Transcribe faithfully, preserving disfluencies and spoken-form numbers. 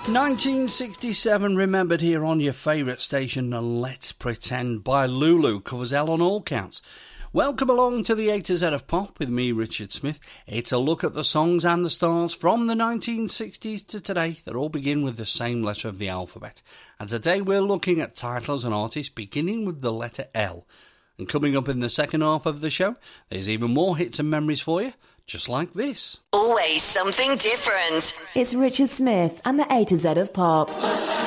nineteen sixty-seven, remembered here on your favourite station, and Let's Pretend by Lulu covers L on all counts. Welcome along to the A to Z of Pop with me, Richard Smith. It's a look at the songs and the stars from the nineteen sixties to today that all begin with the same letter of the alphabet. And today we're looking at titles and artists beginning with the letter L. And coming up in the second half of the show, there's even more hits and memories for you, just like this. Always something different. It's Richard Smith and the A to Z of Pop.